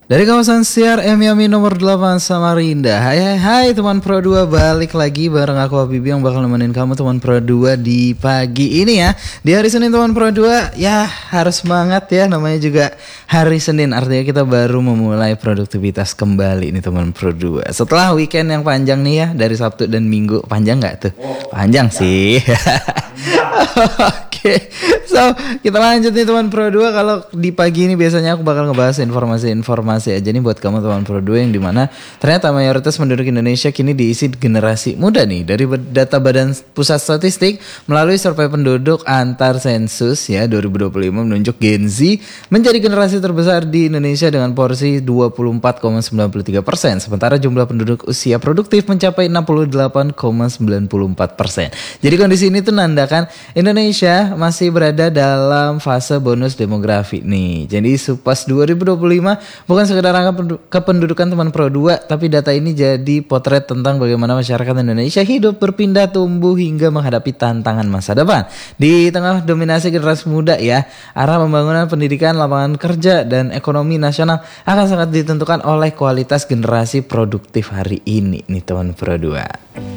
Dari kawasan Siar Miami nomor 8 Samarinda. Hai teman Pro 2, balik lagi bareng aku Habibie yang bakal nemenin kamu teman Pro 2 di pagi ini ya. Di hari Senin teman Pro 2 ya harus semangat ya, namanya juga hari Senin, artinya kita baru memulai produktivitas kembali nih teman Pro 2. Setelah weekend yang panjang nih ya, dari Sabtu dan Minggu. Panjang gak tuh? Panjang sih. Oke, so kita lanjut nih teman Pro 2. Kalau di pagi ini biasanya aku bakal ngebahas informasi aja nih buat kamu teman Pro 2, yang dimana ternyata mayoritas penduduk Indonesia kini diisi generasi muda nih. Dari data Badan Pusat Statistik melalui survei penduduk antar sensus ya 2025 menunjuk Gen Z menjadi generasi terbesar di Indonesia dengan porsi 24,93%. Sementara jumlah penduduk usia produktif mencapai 68,94%. Jadi kondisi ini tuh nandakan Indonesia masih berada dalam fase bonus demografi nih. Jadi Supas 2025 bukan sekedar angka kependudukan teman Pro 2, tapi data ini jadi potret tentang bagaimana masyarakat Indonesia hidup, berpindah, tumbuh hingga menghadapi tantangan masa depan. Di tengah dominasi generasi muda ya, arah pembangunan pendidikan, lapangan kerja, dan ekonomi nasional akan sangat ditentukan oleh kualitas generasi produktif hari ini nih teman Pro 2.